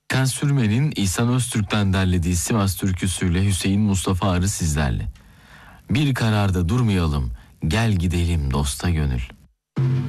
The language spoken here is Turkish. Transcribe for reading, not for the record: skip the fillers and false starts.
Hakan Sürmen'in İhsan Öztürk'ten derlediği Sivas türküsüyle Hüseyin Mustafa Arı sizlerle. Bir kararda durmayalım, gel gidelim dosta gönül.